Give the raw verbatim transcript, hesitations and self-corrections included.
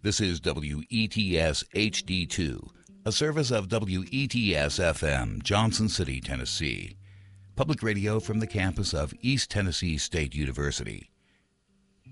This is W E T S H D two, a service of W E T S F M, Johnson City, Tennessee. Public radio from the campus of East Tennessee State University.